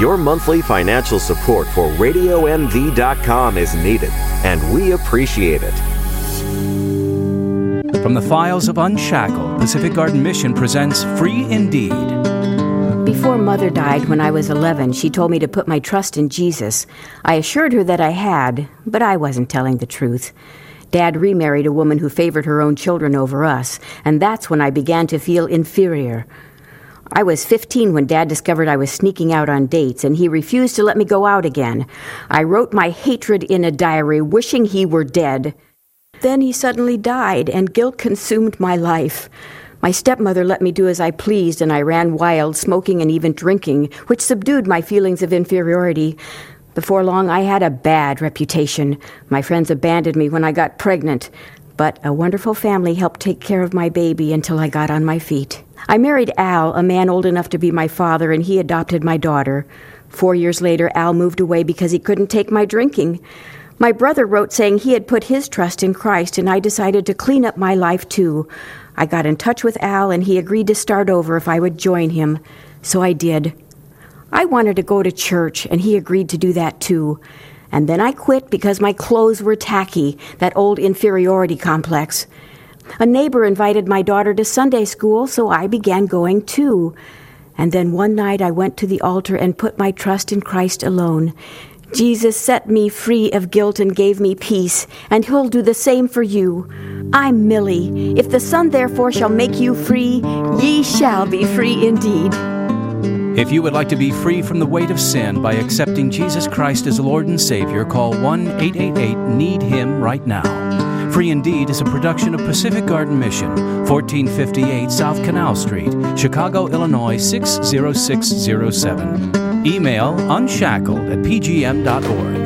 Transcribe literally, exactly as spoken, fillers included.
Your monthly financial support for radio m v dot com is needed, and we appreciate it. From the files of Unshackled, Pacific Garden Mission presents Free Indeed. Before Mother died when I was eleven, she told me to put my trust in Jesus. I assured her that I had, but I wasn't telling the truth. Dad remarried a woman who favored her own children over us, and that's when I began to feel inferior. I was fifteen when Dad discovered I was sneaking out on dates, and he refused to let me go out again. I wrote my hatred in a diary, wishing he were dead. Then he suddenly died, and guilt consumed my life. My stepmother let me do as I pleased, and I ran wild, smoking and even drinking, which subdued my feelings of inferiority. Before long, I had a bad reputation. My friends abandoned me when I got pregnant, but a wonderful family helped take care of my baby until I got on my feet. I married Al, a man old enough to be my father, and he adopted my daughter. Four years later, Al moved away because he couldn't take my drinking. My brother wrote saying he had put his trust in Christ, and I decided to clean up my life too. I got in touch with Al, and he agreed to start over if I would join him. So I did. I wanted to go to church, and he agreed to do that too. And then I quit because my clothes were tacky, that old inferiority complex. A neighbor invited my daughter to Sunday school, so I began going too. And then one night I went to the altar and put my trust in Christ alone. Jesus set me free of guilt and gave me peace, and he'll do the same for you. I'm Millie. If the Son therefore shall make you free, ye shall be free indeed. If you would like to be free from the weight of sin by accepting Jesus Christ as Lord and Savior, call one eight eight eight need him right now. Free Indeed is a production of Pacific Garden Mission, fourteen fifty-eight South Canal Street, Chicago, Illinois six zero six zero seven. Email unshackled at p g m dot org.